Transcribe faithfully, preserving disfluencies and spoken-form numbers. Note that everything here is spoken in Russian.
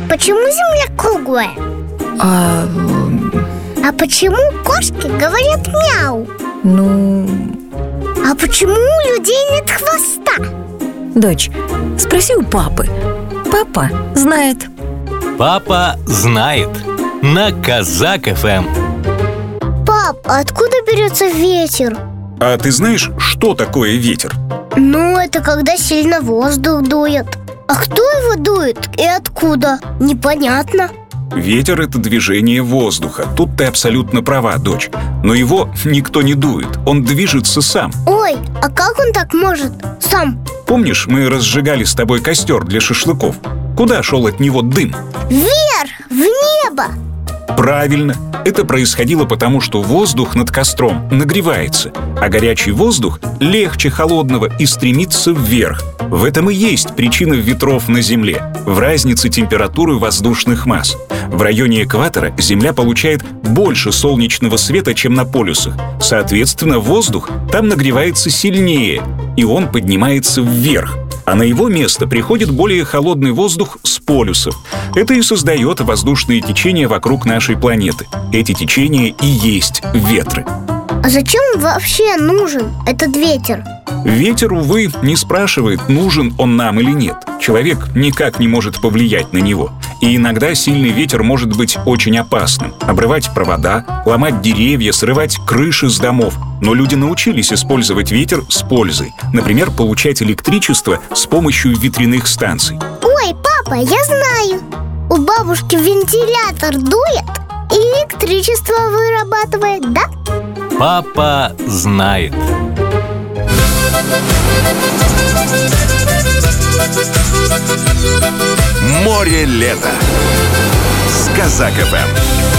почему Земля круглая? А... А почему кошки говорят мяу? Ну... А почему у людей нет хвоста? Дочь, спроси у папы. Папа знает. Папа знает. На Казак эф эм. Пап, а откуда берется ветер? А ты знаешь, что такое ветер? Ну, это когда сильно воздух дует. А кто его дует и откуда? Непонятно. Ветер – это движение воздуха. Тут ты абсолютно права, дочь. Но его никто не дует, он движется сам. Ой, а как он так может сам? Помнишь, мы разжигали с тобой костер для шашлыков? Куда шел от него дым? Вверх, в небо. Правильно, это происходило потому, что воздух над костром нагревается, а горячий воздух легче холодного и стремится вверх. В этом и есть причина ветров на Земле, в разнице температуры воздушных масс. В районе экватора Земля получает больше солнечного света, чем на полюсах. Соответственно, воздух там нагревается сильнее, и он поднимается вверх. А на его место приходит более холодный воздух с полюсов. Это и создает воздушные течения вокруг нашей планеты. Эти течения и есть ветры. А зачем вообще нужен этот ветер? Ветер, увы, не спрашивает, нужен он нам или нет. Человек никак не может повлиять на него. И иногда сильный ветер может быть очень опасным. Обрывать провода, ломать деревья, срывать крыши с домов. Но люди научились использовать ветер с пользой. Например, получать электричество с помощью ветряных станций. Ой, папа, я знаю. У бабушки вентилятор дует и электричество вырабатывает, да? Папа знает. Море лета с Казак эф эм.